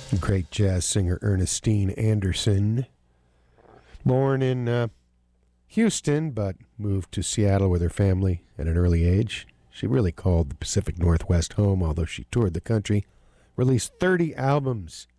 Great jazz singer Ernestine Anderson. Born in Houston, but moved to Seattle with her family at an early age. She really called the Pacific Northwest home, although she toured the country. Released 30 albums